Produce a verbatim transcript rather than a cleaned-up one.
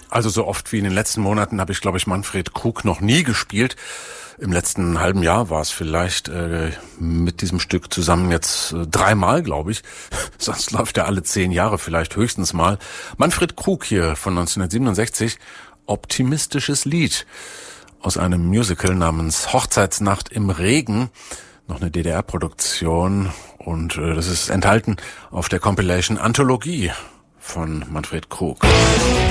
Also so oft wie in den letzten Monaten habe ich, glaube ich, Manfred Krug noch nie gespielt. Im letzten halben Jahr war es vielleicht äh, mit diesem Stück zusammen jetzt äh, dreimal, glaube ich. Sonst läuft er alle zehn Jahre vielleicht höchstens mal. Manfred Krug hier von neunzehnhundertsiebenundsechzig. Optimistisches Lied aus einem Musical namens Hochzeitsnacht im Regen. Noch eine D D R-Produktion. Und äh, das ist enthalten auf der Compilation Anthologie von Manfred Krug.